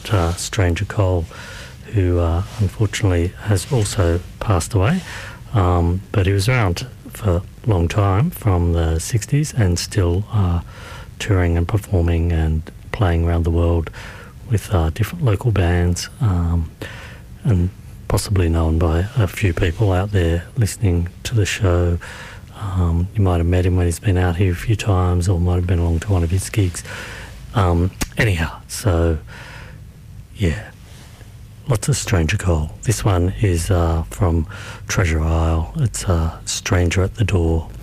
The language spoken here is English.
Stranger Cole, who unfortunately has also passed away. But he was around for a long time, from the 60s, and still touring and performing and playing around the world with different local bands, and possibly known by a few people out there listening to the show. You might have met him when he's been out here a few times, or might have been along to one of his gigs. Anyhow, so yeah, lots of Stranger Cole. This one is from Treasure Isle. It's Stranger at the Door.